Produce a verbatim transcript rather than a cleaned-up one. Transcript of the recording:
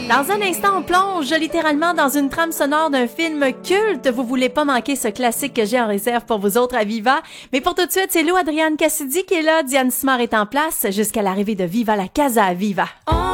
Dans un instant, on plonge littéralement dans une trame sonore d'un film culte. Vous voulez pas manquer ce classique que j'ai en réserve pour vous autres à Viva. Mais pour tout de suite, c'est Lou Adrienne Cassidy qui est là. Diane Simard est en place jusqu'à l'arrivée de Viva la Casa à Viva. Oh!